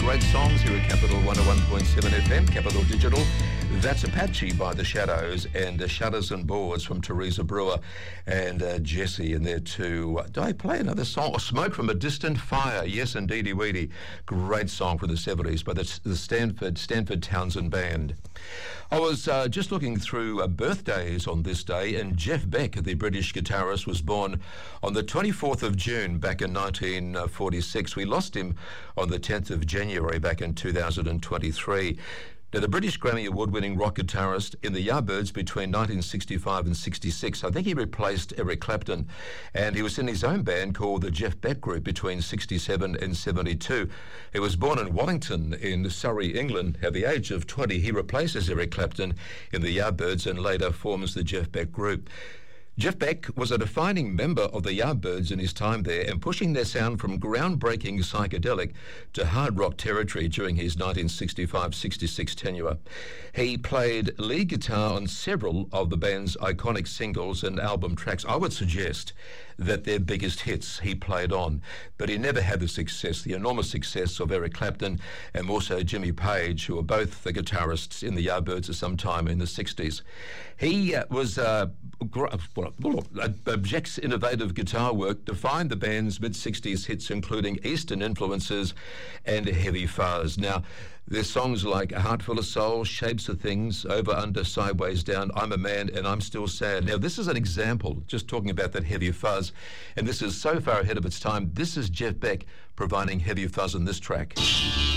great songs here at Capital 101.7 FM, Capital Digital. That's Apache by The Shadows, and Shutters and Boards from Teresa Brewer and Jesse in there too. Do I play another song? Oh, Smoke from a Distant Fire. Yes, indeedy weedy. Great song from the 70s by the Stanford Townsend Band. I was just looking through birthdays on this day, and Jeff Beck, the British guitarist, was born on the 24th of June back in 1946. We lost him on the 10th of January back in 2023. Now, the British Grammy Award-winning rock guitarist in the Yardbirds between 1965 and 66. I think he replaced Eric Clapton, and he was in his own band called the Jeff Beck Group between 67 and 72. He was born in Wallington in Surrey, England. At the age of 20, he replaces Eric Clapton in the Yardbirds and later forms the Jeff Beck Group. Jeff Beck was a defining member of the Yardbirds in his time there, and pushing their sound from groundbreaking psychedelic to hard rock territory during his 1965-66 tenure. He played lead guitar on several of the band's iconic singles and album tracks. I would suggest that their biggest hits he played on, but he never had the enormous success of Eric Clapton and also Jimmy Page, who were both the guitarists in the Yardbirds at some time in the 60s. He was Jack's innovative guitar work defined the band's mid-60s hits, including Eastern influences and heavy fuzz. Now, there's songs like A Heart Full of Soul, Shapes of Things, Over, Under, Sideways, Down, I'm a Man, and I'm Still Sad. Now, this is an example, just talking about that heavy fuzz, and this is so far ahead of its time. This is Jeff Beck providing heavy fuzz on this track.